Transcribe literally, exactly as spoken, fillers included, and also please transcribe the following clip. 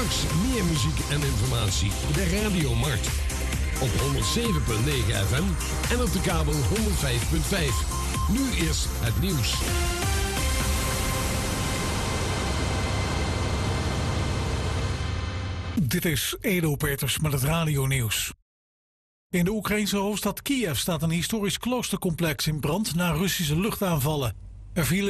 Straks meer muziek en informatie bij Radio Markt. Op honderdzeven komma negen F M en op de kabel honderdvijf komma vijf. Nu eerst het nieuws. Dit is Edo Peters met het radionieuws. In de Oekraïnse hoofdstad Kiev staat een historisch kloostercomplex in brand na Russische luchtaanvallen. Er vielen